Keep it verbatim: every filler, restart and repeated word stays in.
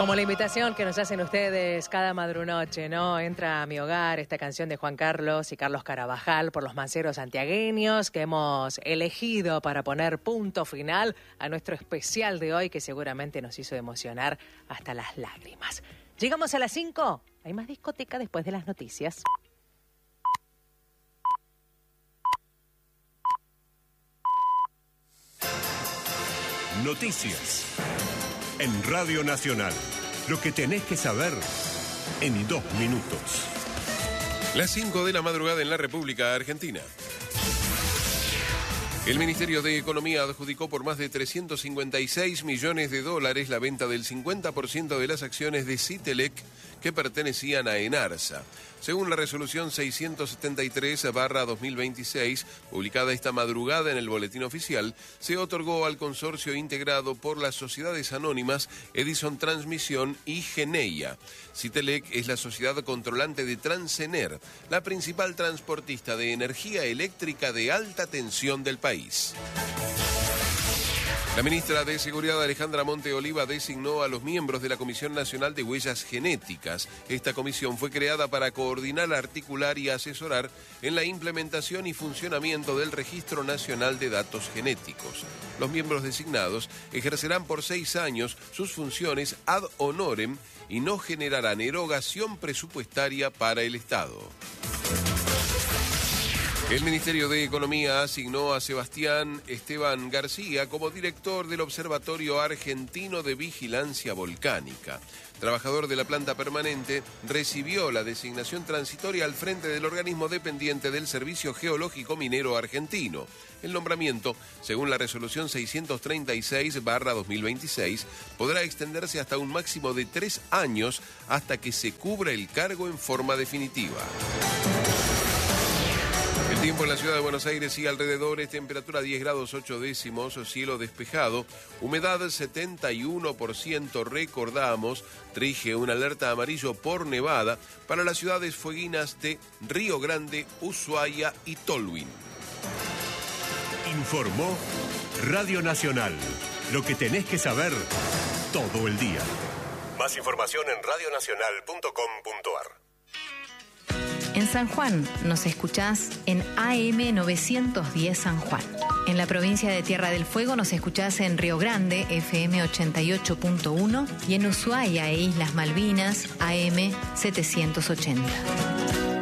Como la invitación que nos hacen ustedes cada madrunoche, ¿no? Entra a mi hogar esta canción de Juan Carlos y Carlos Carabajal por los manceros santiagueños que hemos elegido para poner punto final a nuestro especial de hoy que seguramente nos hizo emocionar hasta las lágrimas. Llegamos a las cinco. Hay más discoteca después de las noticias. Noticias en Radio Nacional. Lo que tenés que saber en dos minutos. Las cinco de la madrugada en la República Argentina. El Ministerio de Economía adjudicó por más de trescientos cincuenta y seis millones de dólares la venta del cincuenta por ciento de las acciones de Citelec que pertenecían a Enarsa. Según la resolución seiscientos setenta y tres barra dos mil veintiséis, publicada esta madrugada en el Boletín Oficial, se otorgó al consorcio integrado por las sociedades anónimas Edison Transmisión y Geneia. Citelec es la sociedad controlante de Transener, la principal transportista de energía eléctrica de alta tensión del país. La ministra de Seguridad, Alejandra Monte Oliva, designó a los miembros de la Comisión Nacional de Huellas Genéticas. Esta comisión fue creada para coordinar, articular y asesorar en la implementación y funcionamiento del Registro Nacional de Datos Genéticos. Los miembros designados ejercerán por seis años sus funciones ad honorem y no generarán erogación presupuestaria para el Estado. El Ministerio de Economía asignó a Sebastián Esteban García como director del Observatorio Argentino de Vigilancia Volcánica. Trabajador de la planta permanente, recibió la designación transitoria al frente del organismo dependiente del Servicio Geológico Minero Argentino. El nombramiento, según la resolución seiscientos treinta y seis barra dos mil veintiséis, podrá extenderse hasta un máximo de tres años hasta que se cubra el cargo en forma definitiva. El tiempo en la ciudad de Buenos Aires y alrededores, temperatura diez grados ocho décimos, cielo despejado, humedad setenta y uno por ciento, recordamos, rige una alerta amarillo por nevada para las ciudades fueguinas de Río Grande, Ushuaia y Tolwyn. Informó Radio Nacional. Lo que tenés que saber todo el día. Más información en radio nacional punto com punto a r. En San Juan nos escuchás en A M novecientos diez San Juan. En la provincia de Tierra del Fuego nos escuchás en Río Grande, F M ochenta y ocho punto uno, y en Ushuaia e Islas Malvinas, A M setecientos ochenta.